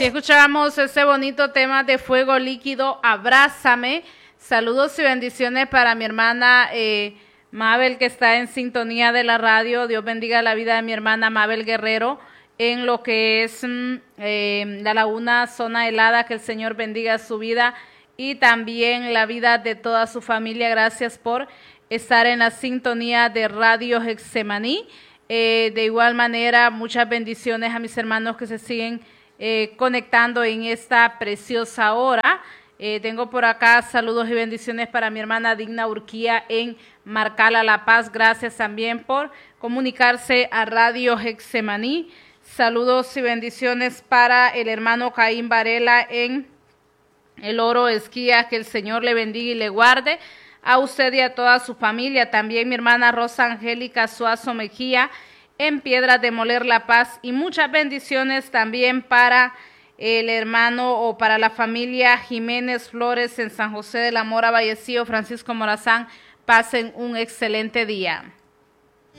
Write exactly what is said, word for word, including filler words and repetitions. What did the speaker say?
Así escuchábamos ese bonito tema de Fuego Líquido, Abrázame. Saludos y bendiciones para mi hermana eh, Mabel, que está en sintonía de la radio. Dios bendiga la vida de mi hermana Mabel Guerrero en lo que es eh, la Laguna Zona Helada. Que el Señor bendiga su vida y también la vida de toda su familia. Gracias por estar en la sintonía de Radio Getsemaní. Eh, de igual manera, muchas bendiciones a mis hermanos que se siguen eh, conectando en esta preciosa hora. Eh, tengo por acá saludos y bendiciones para mi hermana Digna Urquía en Marcala, La Paz. Gracias también por comunicarse a Radio Getsemaní. Saludos y bendiciones para el hermano Caín Varela en El Oro Esquía. Que el Señor le bendiga y le guarde a usted y a toda su familia. También mi hermana Rosa Angélica Suazo Mejía en Piedras de Moler, La Paz. Y muchas bendiciones también para el hermano o para la familia Jiménez Flores en San José de la Mora, Vallecillo. Francisco Morazán, pasen un excelente día.